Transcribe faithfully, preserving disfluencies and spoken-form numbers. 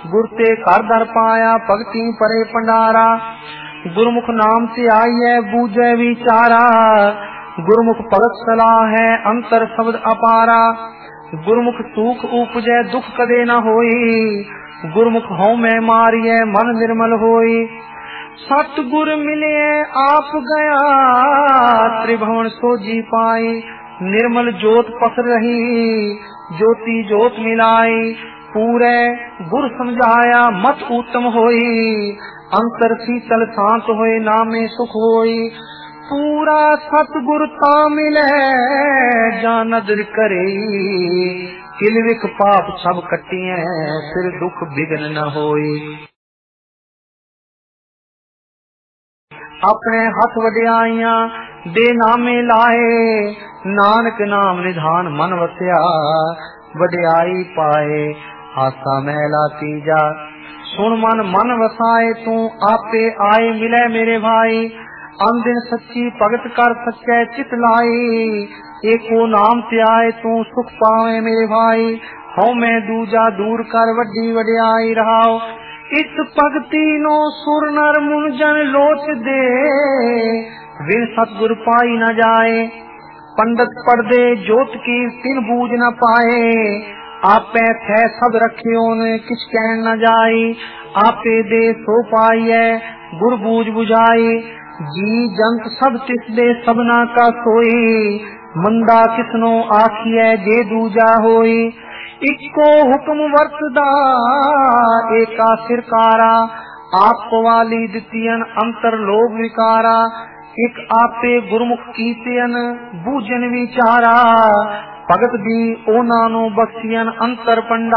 गुर ते घर दर पाया भगती परे भंडारा। गुरमुख नाम से आई है बूझे विचारा, गुरमुख भगत सलाह है अंतर शब्द अपारा। गुरमुख सुख उपजै दुख कदे न होई, गुरमुख हौ मैं मारिए मन निर्मल होई। सतगुर मिले आप गया त्रिभुवन सोजी पाई, निर्मल जोत पसर रही ज्योति जोत मिलाई। पूरे गुर समझाया मत उत्तम होई, अंतर शीतल शांत होए नामे सुख होई। पूरा सतगुर ता मिले जान नदर करे, किलविक पाप सब कटिए फिर दुख बिघन न होई। अपने हथ वड्याइयां दे नामे लाए, नानक नाम निधान मन वसिया वड्याई पाए। आसा महला तीजा सुन मन मन वसाए, तू आपे आए मिले मेरे भाई। अंदिन सच्ची भगत कर सच्चे चित लाई, एको नाम ते आए तू सुख पावे मेरे भाई। हौ मैं दूजा दूर कर वड्डी वड्याई रहाओ, इस भगती नो सुर नर मुंजन लोच दे, विन सतगुर पाई न जाए। पंडित पढ़दे जोत की तिन बूझ न पाए, आपे थे सब रखियो ने किछ कह न जाई। आपे दे सो पाइए गुर बूझ बुझाई, जी जंत सब तिस दे सबना का सोई। मंदा किसनो आखिए जे दूजा होई, इको हुक्म वरतदा एका सिरकारा। आप वाली दितियन अंतर लोभ विकारा, एक आपे गुरमुख कीतियन बूझन विचारा। भगत भी ओना नो बख्शियन अंतर पंडा।